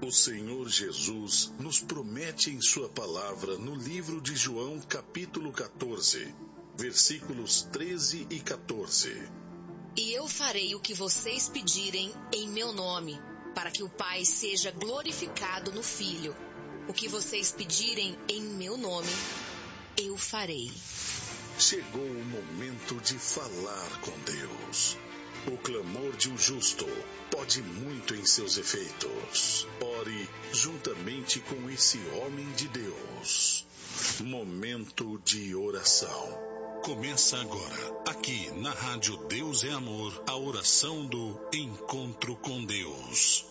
O Senhor Jesus nos promete em sua palavra no livro de João, capítulo 14, versículos 13 e 14. E eu farei o que vocês pedirem em meu nome, para que o Pai seja glorificado no Filho. O que vocês pedirem em meu nome, eu farei. Chegou o momento de falar com Deus. O clamor de um justo pode muito em seus efeitos. Ore juntamente com esse homem de Deus. Momento de oração. Começa agora, aqui na Rádio Deus é Amor, a oração do Encontro com Deus.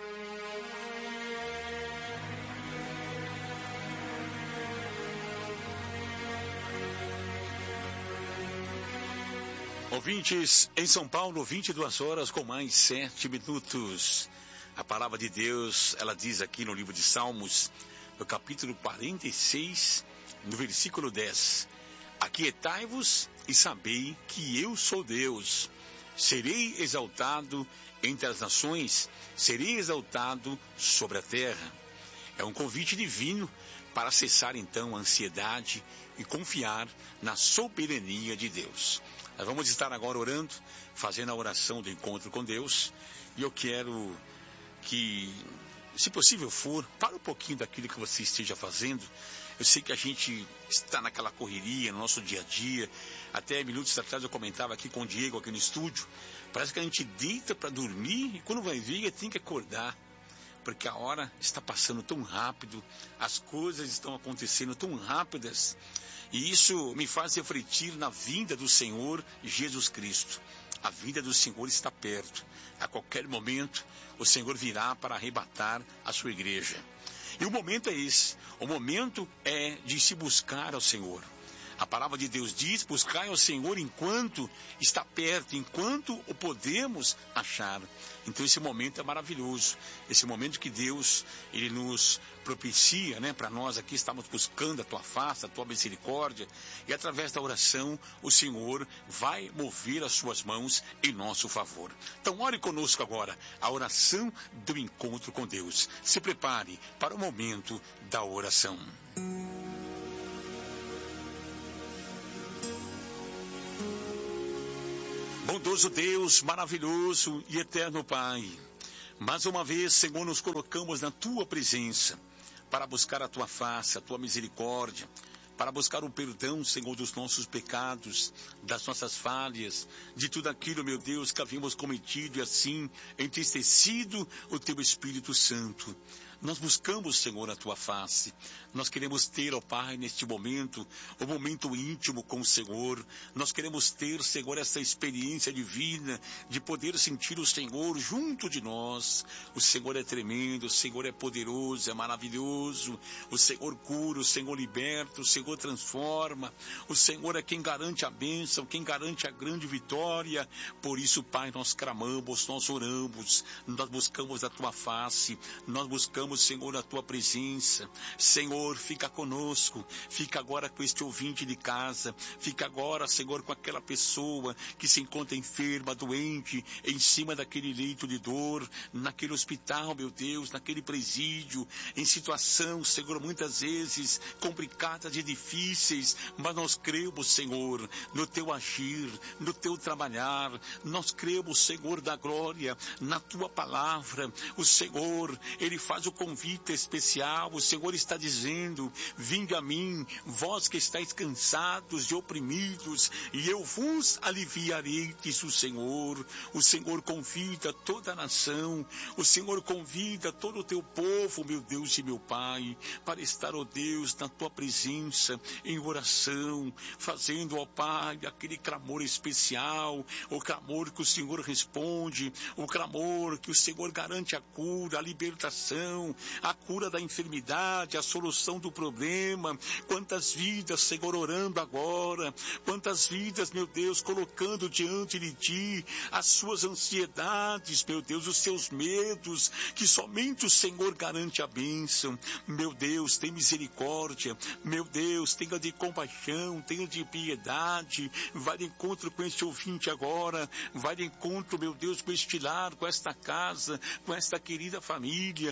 Ouvintes, em São Paulo, 22 horas com mais 7 minutos. A palavra de Deus, ela diz aqui no livro de Salmos, no capítulo 46, no versículo 10. Aquietai-vos e sabei que eu sou Deus. Serei exaltado entre as nações, serei exaltado sobre a terra. É um convite divino para cessar então a ansiedade e confiar na soberania de Deus. Nós vamos estar agora orando, fazendo a oração do encontro com Deus, e eu quero que, se possível for, para um pouquinho daquilo que você esteja fazendo. Eu sei que a gente está naquela correria no nosso dia a dia. Até minutos atrás eu comentava aqui com o Diego, aqui no estúdio, parece que a gente deita para dormir e quando vai ver tem que acordar. Porque a hora está passando tão rápido, as coisas estão acontecendo tão rápidas, e isso me faz refletir na vinda do Senhor Jesus Cristo. A vinda do Senhor está perto. A qualquer momento, o Senhor virá para arrebatar a sua igreja. E o momento é esse. O momento é de se buscar ao Senhor. A palavra de Deus diz, buscai ao Senhor enquanto está perto, enquanto o podemos achar. Então esse momento é maravilhoso, esse momento que Deus, Ele nos propicia, para nós aqui estamos buscando a Tua face, a Tua misericórdia, e através da oração o Senhor vai mover as Suas mãos em nosso favor. Então ore conosco agora, a oração do encontro com Deus. Se prepare para o momento da oração. Bondoso Deus, maravilhoso e eterno Pai, mais uma vez, Senhor, nos colocamos na Tua presença para buscar a Tua face, a Tua misericórdia, para buscar o perdão, Senhor, dos nossos pecados, das nossas falhas, de tudo aquilo, meu Deus, que havíamos cometido e assim entristecido o Teu Espírito Santo. Nós buscamos, Senhor, a Tua face. Nós queremos ter, ó Pai, neste momento, um momento íntimo com o Senhor. Nós queremos ter, Senhor, essa experiência divina de poder sentir o Senhor junto de nós. O Senhor é tremendo, o Senhor é poderoso, é maravilhoso. O Senhor cura, o Senhor liberta, o Senhor transforma. O Senhor é quem garante a bênção, quem garante a grande vitória. Por isso, Pai, nós clamamos, nós oramos, nós buscamos a Tua face, nós buscamos, Senhor, a Tua presença. Senhor, fica conosco, fica agora com este ouvinte de casa, fica agora, Senhor, com aquela pessoa que se encontra enferma, doente, em cima daquele leito de dor, naquele hospital, meu Deus, naquele presídio, em situação, Senhor, muitas vezes complicadas e difíceis, mas nós cremos, Senhor, no Teu agir, no Teu trabalhar, nós cremos, Senhor da glória, na Tua palavra. O Senhor, Ele faz o convite especial. O Senhor está dizendo, vinde a mim, vós que estáis cansados e oprimidos, e eu vos aliviarei, diz o Senhor. O Senhor convida toda a nação, o Senhor convida todo o Teu povo, meu Deus e meu Pai, para estar, ó Deus, na Tua presença, em oração, fazendo, ó Pai, aquele clamor especial, o clamor que o Senhor responde, o clamor que o Senhor garante a cura, a libertação, a cura da enfermidade, a solução do problema. Quantas vidas, Senhor, orando agora, quantas vidas, meu Deus, colocando diante de Ti as suas ansiedades, meu Deus, os seus medos, que somente o Senhor garante a bênção. Meu Deus, tem misericórdia, meu Deus, tenha de compaixão, tenha de piedade, vai de encontro com este ouvinte agora, vai de encontro, meu Deus, com este lar, com esta casa, com esta querida família. Senhor,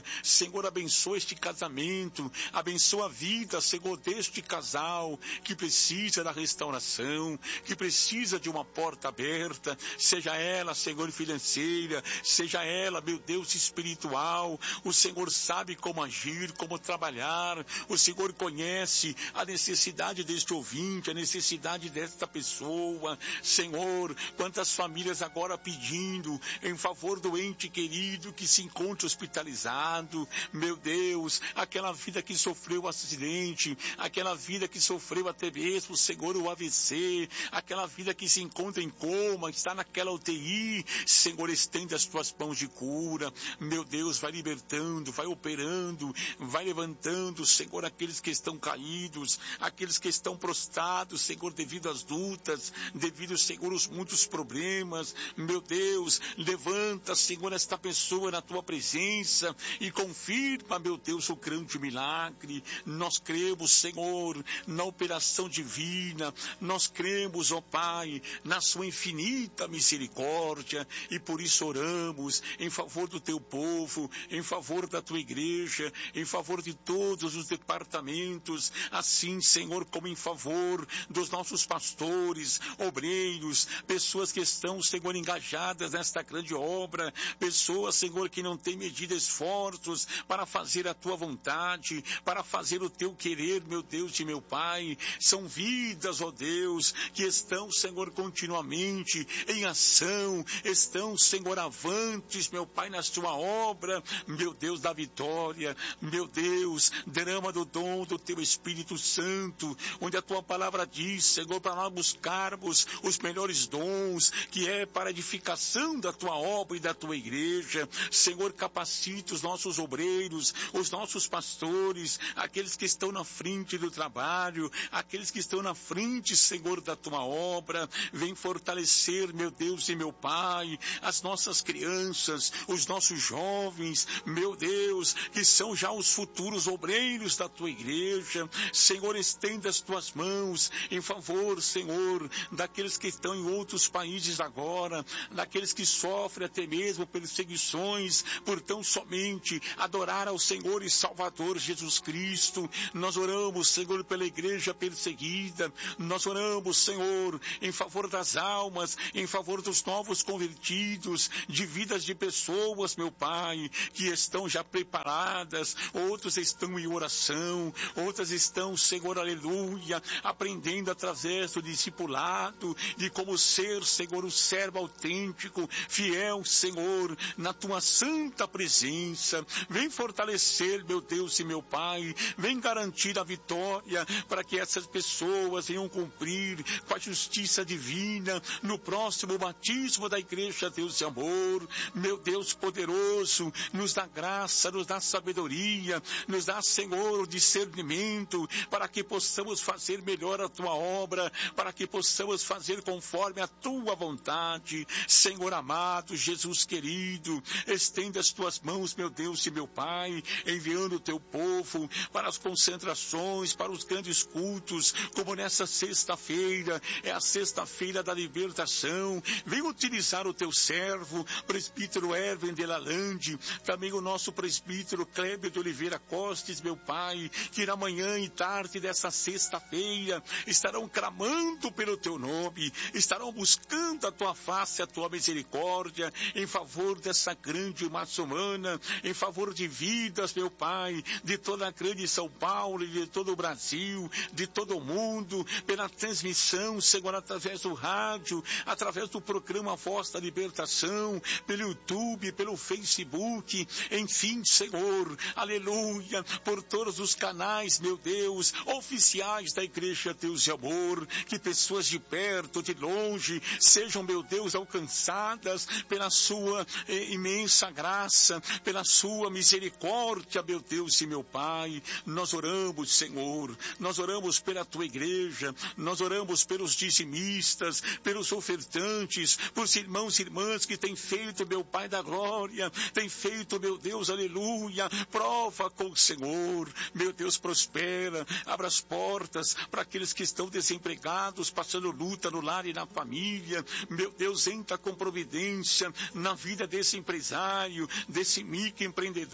Senhor, abençoa este casamento, abençoa a vida, Senhor, deste casal que precisa da restauração, que precisa de uma porta aberta, seja ela, Senhor, financeira, seja ela, meu Deus, espiritual. O Senhor sabe como agir, como trabalhar. O Senhor conhece a necessidade deste ouvinte, a necessidade desta pessoa. Senhor, quantas famílias agora pedindo em favor do ente querido que se encontra hospitalizado. Meu Deus, aquela vida que sofreu o acidente, aquela vida que sofreu até mesmo, Senhor, o AVC, aquela vida que se encontra em coma, está naquela UTI. Senhor, estende as tuas mãos de cura. Meu Deus, vai libertando, vai operando, vai levantando, Senhor, aqueles que estão caídos, aqueles que estão prostrados, Senhor, devido às lutas, devido, Senhor, aos muitos problemas. Meu Deus, levanta, Senhor, esta pessoa na tua presença e confirma, meu Deus, o grande milagre. Nós cremos, Senhor, na operação divina. Nós cremos, ó Pai, na sua infinita misericórdia, e por isso oramos em favor do teu povo, em favor da tua igreja, em favor de todos os departamentos, assim, Senhor, como em favor dos nossos pastores, obreiros, pessoas que estão, Senhor, engajadas nesta grande obra, pessoas, Senhor, que não têm medido esforços para fazer a tua vontade, para fazer o teu querer, meu Deus e meu Pai. São vidas, ó Deus, que estão, Senhor, continuamente em ação, estão, Senhor, avantes, meu Pai, na tua obra, meu Deus da vitória. Meu Deus, derrama do dom do teu Espírito Santo, onde a tua palavra diz, Senhor, para nós buscarmos os melhores dons, que é para a edificação da tua obra e da tua igreja. Senhor, capacita os nossos obreiros, os nossos pastores, aqueles que estão na frente do trabalho, aqueles que estão na frente, Senhor, da tua obra. Vem fortalecer, meu Deus e meu Pai, as nossas crianças, os nossos jovens, meu Deus, que são já os futuros obreiros da tua igreja. Senhor, estenda as tuas mãos em favor, Senhor, daqueles que estão em outros países agora, daqueles que sofrem até mesmo perseguições por tão somente adorar ao Senhor e Salvador Jesus Cristo. Nós oramos, Senhor, pela igreja perseguida. Nós oramos, Senhor, em favor das almas, em favor dos novos convertidos, de vidas de pessoas, meu Pai, que estão já preparadas. Outros estão em oração, outras estão, Senhor, aleluia, aprendendo através do discipulado, de como ser, Senhor, o servo autêntico, fiel, Senhor, na tua santa presença. Vem fortalecer, meu Deus e meu Pai, vem garantir a vitória para que essas pessoas venham cumprir com a justiça divina no próximo batismo da igreja, Deus de amor. Meu Deus poderoso, nos dá graça, nos dá sabedoria, nos dá, Senhor, o discernimento para que possamos fazer melhor a tua obra, para que possamos fazer conforme a tua vontade. Senhor amado, Jesus querido, estenda as tuas mãos, meu Deus e meu Pai, enviando o teu povo para as concentrações, para os grandes cultos, como nessa sexta-feira, é a sexta-feira da libertação. Vem utilizar o teu servo, presbítero Erwin de Lalande, também o nosso presbítero Kleber de Oliveira Costes, meu Pai, que na manhã e tarde dessa sexta-feira estarão clamando pelo teu nome, estarão buscando a tua face, a tua misericórdia, em favor dessa grande massa humana, em favor de vidas, meu Pai, de toda a grande São Paulo e de todo o Brasil, de todo o mundo, pela transmissão, Senhor, através do rádio, através do programa Voz da Libertação, pelo YouTube, pelo Facebook, enfim, Senhor, aleluia, por todos os canais, meu Deus, oficiais da igreja, Deus de amor, que pessoas de perto, de longe, sejam, meu Deus, alcançadas pela sua imensa graça, pela sua misericórdia, meu Deus e meu Pai. Nós oramos, Senhor, nós oramos pela tua igreja, nós oramos pelos dizimistas, pelos ofertantes, por irmãos e irmãs que têm feito, meu Pai da glória, têm feito, meu Deus, aleluia, prova com o Senhor, meu Deus, prospera, abra as portas para aqueles que estão desempregados, passando luta no lar e na família, meu Deus, entra com providência na vida desse empresário, desse microempreendedor,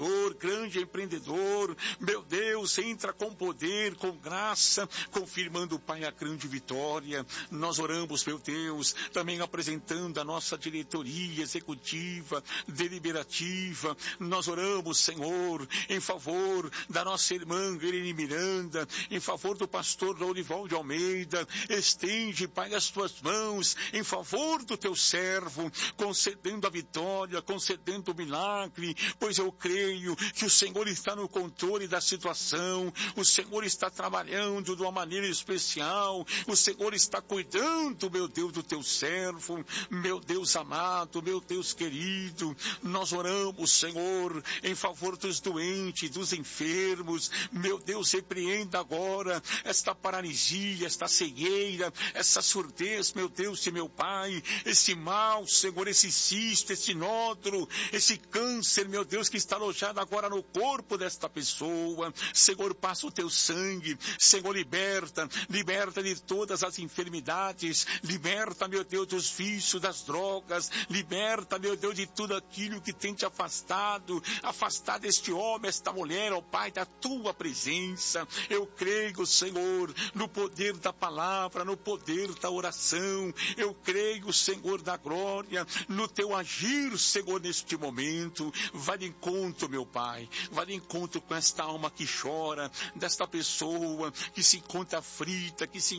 empreendedor, grande empreendedor. Meu Deus, entra com poder, com graça, confirmando, Pai, a grande vitória. Nós oramos, meu Deus, também apresentando a nossa diretoria executiva, deliberativa. Nós oramos, Senhor, em favor da nossa irmã Irene Miranda, em favor do pastor Lourival de Almeida. Estende, Pai, as tuas mãos em favor do teu servo, concedendo a vitória, concedendo o milagre, pois eu creio que o Senhor está no controle da situação, o Senhor está trabalhando de uma maneira especial, o Senhor está cuidando, meu Deus, do teu servo, meu Deus amado, meu Deus querido. Nós oramos, Senhor, em favor dos doentes, dos enfermos. Meu Deus, repreenda agora esta paralisia, esta cegueira, essa surdez, meu Deus e meu Pai, esse mal, Senhor, esse cisto, esse nódulo, esse câncer, meu Deus, que está alojado agora no corpo desta pessoa. Senhor, passa o teu sangue, Senhor, liberta de todas as enfermidades, liberta, meu Deus, dos vícios, das drogas, liberta, meu Deus, de tudo aquilo que tem te afastado este homem, esta mulher, ó Pai, da tua presença. Eu creio, Senhor, no poder da palavra, no poder da oração. Eu creio, Senhor da glória, no teu agir, Senhor, neste momento. Vai de encontro, meu Pai, vai de encontro com esta alma que chora, desta pessoa que se encontra aflita, que se